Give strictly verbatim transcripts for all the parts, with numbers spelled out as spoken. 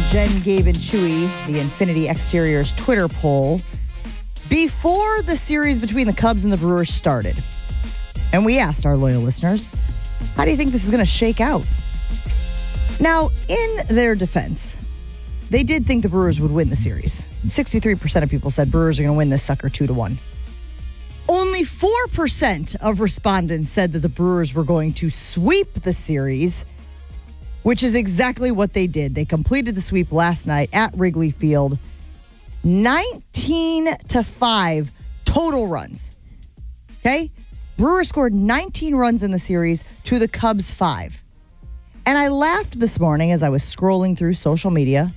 Jen, Gabe, and Chewy, the Infinity Exteriors Twitter poll, before the series between the Cubs and the Brewers started. And we asked our loyal listeners, how do you think this is going to shake out? Now, in their defense, they did think the Brewers would win the series. sixty-three percent of people said Brewers are going to win this sucker two to one. Only four percent of respondents said that the Brewers were going to sweep the series, which is exactly what they did. They completed the sweep last night at Wrigley Field. nineteen to five total runs. Okay? Brewers scored nineteen runs in the series to the Cubs five. And I laughed this morning as I was scrolling through social media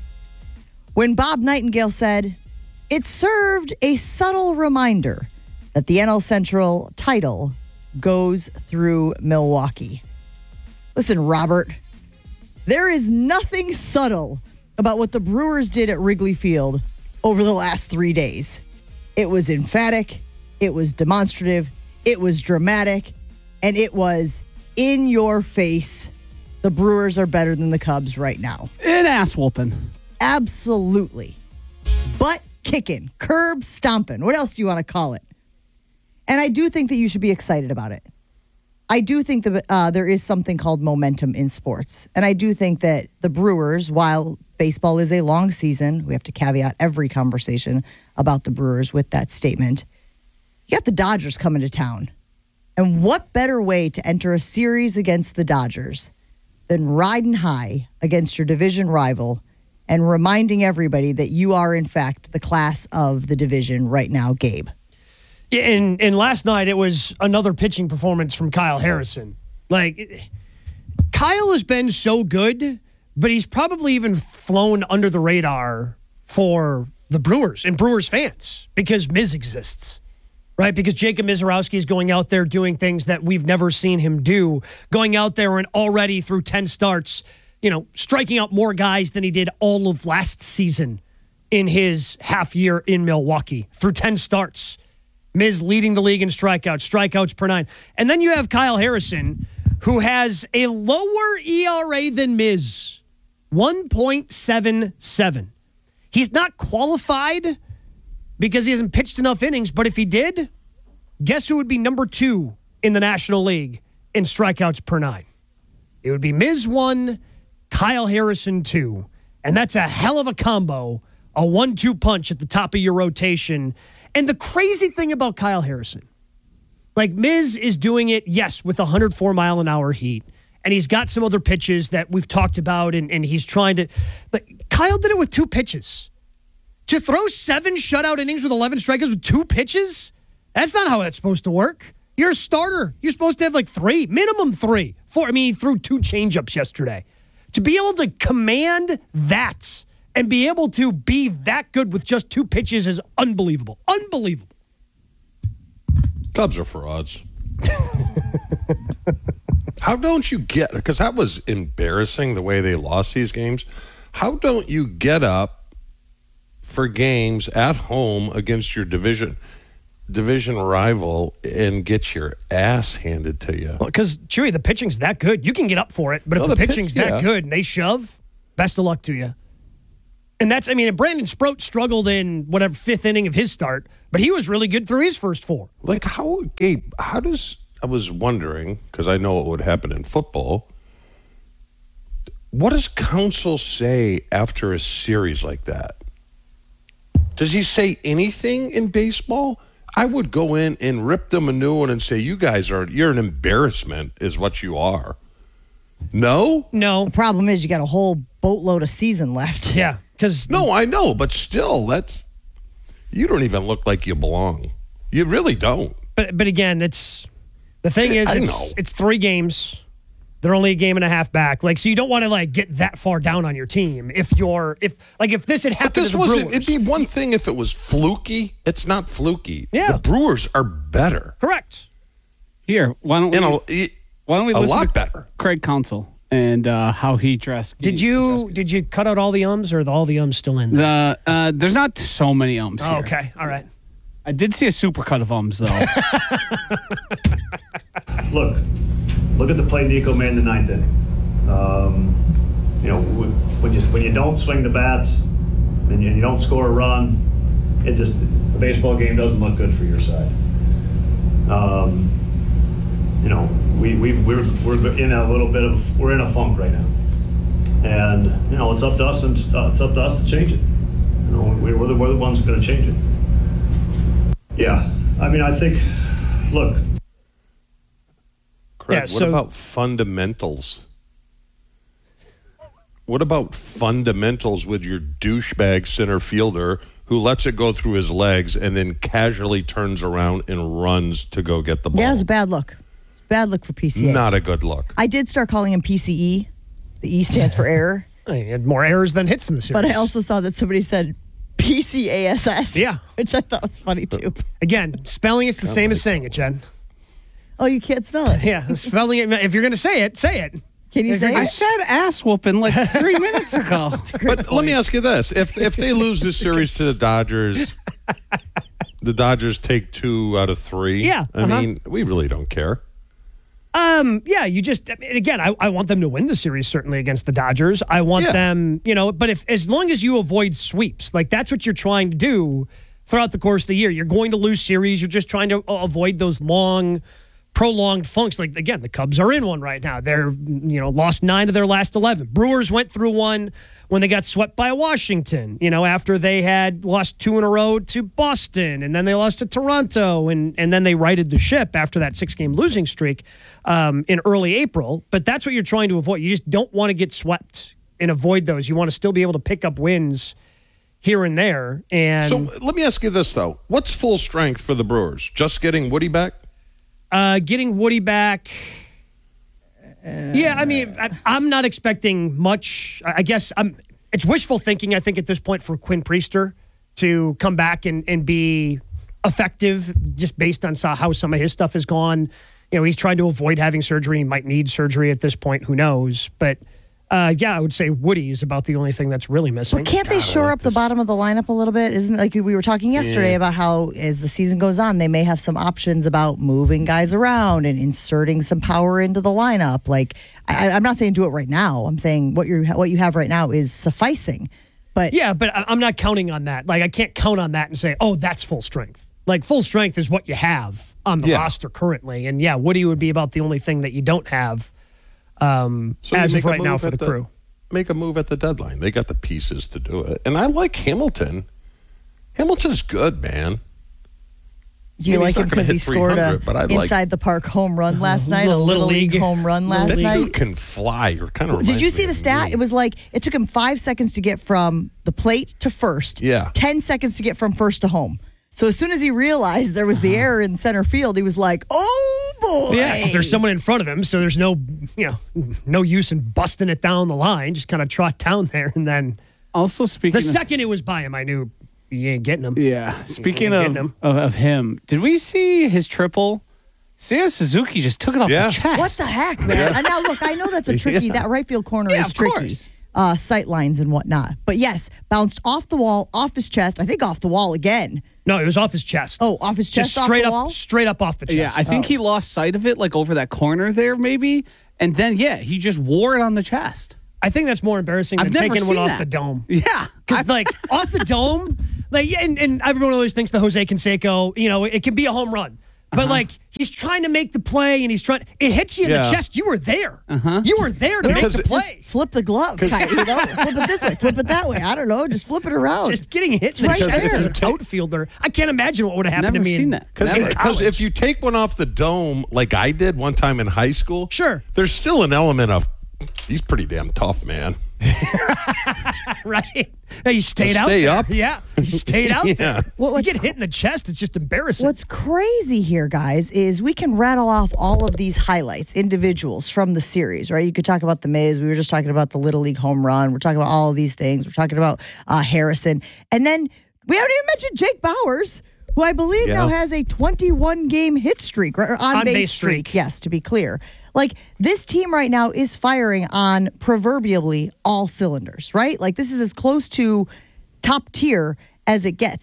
when Bob Nightingale said, it served a subtle reminder that the N L Central title goes through Milwaukee. Listen, Robert, there is nothing subtle about what the Brewers did at Wrigley Field over the last three days. It was emphatic, it was demonstrative, it was dramatic, and it was in your face. The Brewers are better than the Cubs right now. An ass whooping. Absolutely. Butt kicking, curb stomping. What else do you want to call it? And I do think that you should be excited about it. I do think that uh, there is something called momentum in sports. And I do think that the Brewers, while baseball is a long season, we have to caveat every conversation about the Brewers with that statement. You got the Dodgers coming to town. And what better way to enter a series against the Dodgers than riding high against your division rival and reminding everybody that you are, in fact, the class of the division right now, Gabe? Yeah, and, and last night it was another pitching performance from Kyle Harrison. Like, Kyle has been so good, but he's probably even flown under the radar for the Brewers and Brewers fans because Miz exists. Right, because Jacob Mizorowski is going out there doing things that we've never seen him do, going out there and already through ten starts, you know, striking out more guys than he did all of last season in his half year in Milwaukee through ten starts. Miz leading the league in strikeouts, strikeouts per nine. And then you have Kyle Harrison, who has a lower E R A than Miz, one point seven seven. He's not qualified because he hasn't pitched enough innings, but if he did, guess who would be number two in the National League in strikeouts per nine? It would be Miz one, Kyle Harrison two. And that's a hell of a combo, a one two punch at the top of your rotation. And the crazy thing about Kyle Harrison, like Miz is doing it, yes, with one hundred four mile an hour heat. And he's got some other pitches that we've talked about, and, and he's trying to, but Kyle did it with two pitches. To throw seven shutout innings with eleven strikeouts with two pitches? That's not how that's supposed to work. You're a starter. You're supposed to have like three, minimum three. Four. I mean, he threw two changeups yesterday. To be able to command that and be able to be that good with just two pitches is unbelievable. Unbelievable. Cubs are frauds. How don't you get, because that was embarrassing the way they lost these games. How don't you get up for games at home against your division division rival and get your ass handed to you? Because, well, Chewy, the pitching's that good. You can get up for it, but no, if the, the pitching's pitch, that yeah. good and they shove, best of luck to you. And that's, I mean, Brandon Sproat struggled in whatever fifth inning of his start, but he was really good through his first four. Like, how, Gabe, how does, I was wondering, because I know what would happen in football, what does counsel say after a series like that? Does he say anything in baseball? I would go in and rip them a new one and say, you guys are, you're an embarrassment is what you are. No? No. The problem is you got a whole boatload of season left. Yeah. Because No, I know, but still, that's, you don't even look like you belong. You really don't. But but again, it's, the thing is, I it's know. it's three games. They're only a game and a half back. Like, so you don't want to, like, get that far down on your team. If you're, if, like, if this had happened this to the wasn't, Brewers. It'd be one thing if it was fluky. It's not fluky. Yeah. The Brewers are better. Correct. Here, why don't we, In a, why don't we a listen lot to better. Craig Counsell and uh, how he dressed. Did you, did you cut out all the ums, or are all the ums still in there? The, uh, there's not so many ums oh, here. okay. All right. I did see a supercut of ums, though. Look, look at the play Nico made in the ninth inning. Um, you know, when you when you don't swing the bats and you, and you don't score a run, it just the baseball game doesn't look good for your side. Um, you know, we we we're we're in a little bit of we're in a funk right now, and you know it's up to us and uh, it's up to us to change it. You know, we, we're the we're the ones who are going to change it. Yeah, I mean, I think. Look, Craig, Yeah, so- what about fundamentals? What about fundamentals with your douchebag center fielder who lets it go through his legs and then casually turns around and runs to go get the ball? Yeah, it was a bad look. It's a bad look for P C A. Not a good look. I did start calling him P C E. The E stands for error. He had more errors than hits in the series. But I also saw that somebody said P C A S S. Yeah. Which I thought was funny too. Again, spelling it's the same as saying it, Jen. Oh, you can't spell it. Yeah, spelling it. If you're going to say it, say it. Can you say I it? said ass whooping like three minutes ago. But let me ask you this: if if they lose this series to the Dodgers, the Dodgers take two out of three. Yeah, I uh-huh. mean, we really don't care. Um, yeah, you just I mean, again, I, I want them to win the series certainly against the Dodgers. I want Yeah. them, you know, but if as long as you avoid sweeps, like that's what you're trying to do throughout the course of the year. You're going to lose series. You're just trying to avoid those long, prolonged funks. Like again, the Cubs are in one right now. They're you know lost nine of their last eleven. Brewers went through one when they got swept by Washington. You know after they had lost two in a row to Boston, and then they lost to Toronto, and and then they righted the ship after that six game losing streak um, in early April. But that's what you're trying to avoid. You just don't want to get swept and avoid those. You want to still be able to pick up wins here and there. And So let me ask you this though: what's full strength for the Brewers? Just getting Woody back? Uh, getting Woody back. Yeah, I mean, I, I'm not expecting much. I I guess I'm. It's wishful thinking, I think, at this point for Quinn Priester to come back and, and be effective just based on how some of his stuff has gone. You know, he's trying to avoid having surgery. He might need surgery at this point. Who knows? But uh, yeah, I would say Woody is about the only thing that's really missing. But can't they shore up the bottom of the lineup a little bit? Isn't like we were talking yesterday Yeah. about how as the season goes on, they may have some options about moving guys around and inserting some power into the lineup. Like I, I'm not saying do it right now. I'm saying what you what you have right now is sufficing. But Yeah, but I- I'm not counting on that. Like, I can't count on that and say, oh, that's full strength. Like, full strength is what you have on the Yeah. roster currently. And yeah, Woody would be about the only thing that you don't have um, So you as of make a right now move for at the, the- crew. Make a move at the deadline. They got the pieces to do it, and I like Hamilton. Hamilton's good, man. do you Maybe like he's him not gonna because he hit scored a three hundred, but I like- inside the park home run last night, a Little- little, little league league. home run last Little That night? dude can fly. Or kind of. Did you see the stat? It was like it took him five seconds to get from the plate to first. Yeah. Ten seconds to get from first to home. So as soon as he realized there was the error in center field, he was like, "Oh boy!" Yeah, because there's someone in front of him, so there's no, you know, no use in busting it down the line. Just kind of trot down there, and then Also speaking the of, second it was by him, I knew you ain't getting him. yeah, speaking Getting of, him. of of him, did we see his triple? Seiya Suzuki just took it off Yeah. the chest. What the heck, man? And now look, I know that's a tricky. Yeah. That right field corner Yeah, is of tricky. course. Uh, sight lines and whatnot. But yes, bounced off the wall, off his chest. I think off the wall again. No, it was off his chest. Oh, off his chest, just off straight the up, wall? straight up off the chest. Yeah, I think Oh. he lost sight of it, like over that corner there, maybe. And then, yeah, he just wore it on the chest. I think that's more embarrassing I've than never taking one seen off that. the dome. Yeah, Because, like, off the dome, like, yeah, and, and everyone always thinks the Jose Canseco, you know, it can be a home run. But, like, he's trying to make the play, and he's trying. It hits you in the Yeah. chest. You were there. You were there to make Because the it- play. Flip the glove, kind of, you know? Flip it this way, flip it that way. I don't know. Just flip it around. Just getting hit in the right chest there. as an outfielder. I can't imagine what would have happened Never to me. seen in, that. Because in college. if you take one off the dome like I did one time in high school, Sure. there's still an element of he's pretty damn tough, man. right? Now, you stayed To out stay there. up? Yeah, you stayed out Yeah. there. What- you what's get hit in the chest, it's just embarrassing. What's crazy here, guys, is we can rattle off all of these highlights, individuals from the series, right? You could talk about the Miz. We were just talking about the Little League home run. We're talking about all of these things. We're talking about uh, Harrison. And then we haven't even mentioned Jake Bowers, who I believe Yeah. now has a twenty-one game hit streak, or on, On base, base streak. streak. Yes, to be clear. Like, this team right now is firing on proverbially all cylinders, right? Like, this is as close to top tier as it gets.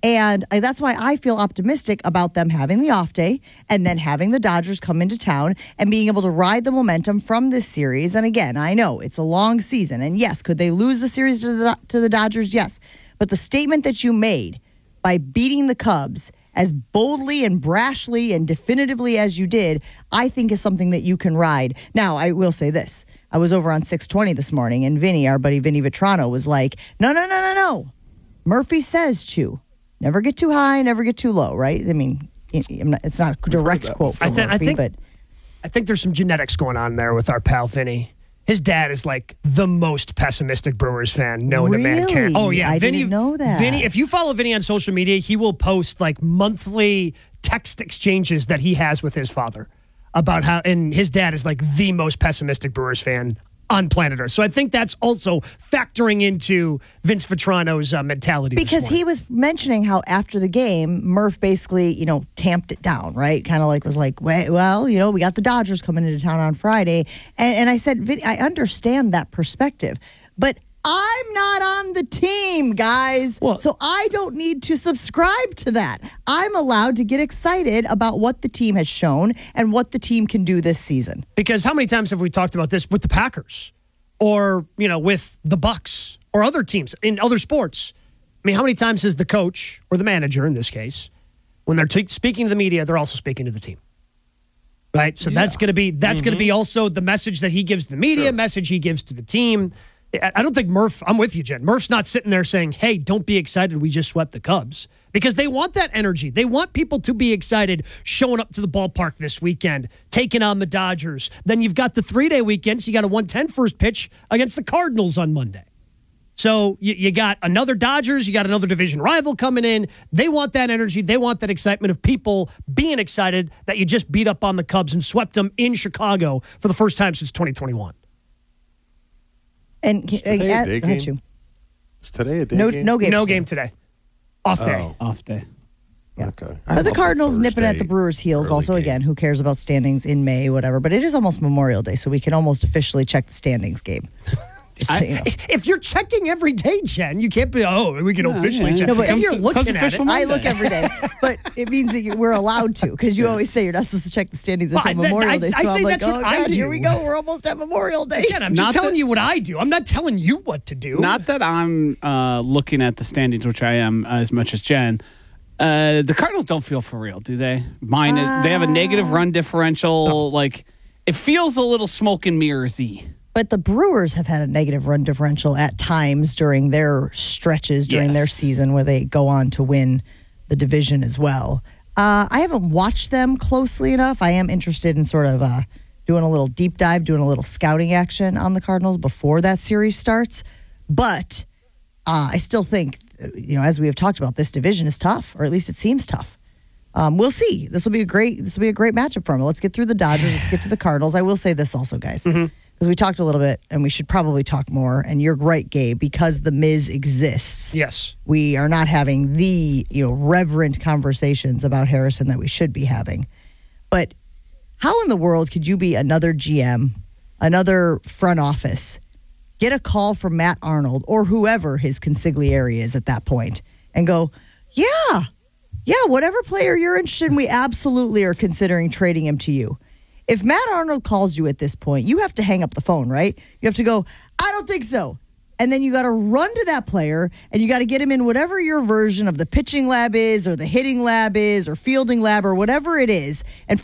And I, that's why I feel optimistic about them having the off day and then having the Dodgers come into town and being able to ride the momentum from this series. And again, I know it's a long season. And yes, could they lose the series to the, to the Dodgers? Yes. But the statement that you made by beating the Cubs as boldly and brashly and definitively as you did, I think is something that you can ride. Now, I will say this. I was over on six twenty this morning, and Vinny, our buddy Vinny Vitrano, was like, no, no, no, no, no. Murphy says, Chew. Never get too high, never get too low, right? I mean, it's not a direct quote from I, th- Murphy, I think, but I think there's some genetics going on there with our pal Vinny. His dad is like the most pessimistic Brewers fan known to Really? mankind. Oh yeah, I Vinny, didn't know that. Vinny, if you follow Vinny on social media, he will post like monthly text exchanges that he has with his father about how, and his dad is like the most pessimistic Brewers fan on planet Earth. So I think that's also factoring into Vince Vitrano's uh, mentality. this because morning. he was mentioning how after the game, Murph basically, you know, tamped it down, right? Kind of like was like, well, you know, we got the Dodgers coming into town on Friday. And, and I said, Vinny, I understand that perspective, but I'm not on the team, guys. Well- so I don't need to subscribe to that. I'm allowed to get excited about what the team has shown and what the team can do this season. Because how many times have we talked about this with the Packers or, you know, with the Bucks or other teams in other sports? I mean, how many times has the coach or the manager in this case, when they're t- speaking to the media, they're also speaking to the team? Right? So that's going to be that's going to be also the message that he gives to the media, Sure. message he gives to the team. I don't think Murph, I'm with you, Jen. Murph's not sitting there saying, hey, don't be excited, we just swept the Cubs. Because they want that energy. They want people to be excited showing up to the ballpark this weekend, taking on the Dodgers. Then you've got the three-day weekend, so you got a one ten first pitch against the Cardinals on Monday. So you, you got another Dodgers, you got another division rival coming in. They want that energy. They want that excitement of people being excited that you just beat up on the Cubs and swept them in Chicago for the first time since twenty twenty-one. And today a uh, day go ahead, game? Chew. Is today a day No, game? no game. No today. game today. Off day. Oh, Off day. okay. But the Cardinals nipping at the Brewers' heels. early Also, game. again, who cares about standings in May, whatever. But it is almost Memorial Day, so we can almost officially check the standings game. Just so you know. If you're checking every day, Jen, you can't be, oh, we can officially yeah. check. No, but if if you're you- looking comes at official it, Monday. I look every day, but it means that you, we're allowed to because you always say you're not supposed to check the standings until Well, I- Memorial I- Day. So I say am like, that's what oh, I God, here do. we go. We're almost at Memorial Day. again, I'm just Not telling that- you what I do. I'm not telling you what to do. Not that I'm uh, looking at the standings, which I am uh, as much as Jen. Uh, the Cardinals don't feel for real, do they? Mine, they have a negative run differential. Like, it feels a little smoke and mirrors-y. But the Brewers have had a negative run differential at times during their stretches during Yes. their season where they go on to win the division as well. Uh, I haven't watched them closely enough. I am interested in sort of uh, doing a little deep dive, doing a little scouting action on the Cardinals before that series starts. But uh, I still think, you know, as we have talked about, this division is tough, or at least it seems tough. Um, we'll see. This will be a great. This will be a great matchup for them. Let's get through the Dodgers. Let's get to the Cardinals. I will say this also, guys, because we talked a little bit, and we should probably talk more. And you're right, Gabe, because the Miz exists. Yes. We are not having the you know reverent conversations about Harrison that we should be having. But how in the world could you be another G M, another front office, get a call from Matt Arnold or whoever his consigliere is at that point, and go, yeah. Yeah, whatever player you're interested in, we absolutely are considering trading him to you. If Matt Arnold calls you at this point, you have to hang up the phone, right? You have to go, I don't think so. And then you got to run to that player and you got to get him in whatever your version of the pitching lab is or the hitting lab is or fielding lab or whatever it is and